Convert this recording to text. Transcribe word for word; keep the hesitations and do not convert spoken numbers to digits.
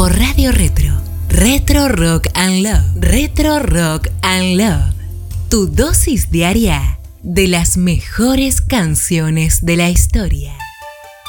por Radio Retro. Retro Rock and Love. Retro Rock and Love. Tu dosis diaria de las mejores canciones de la historia.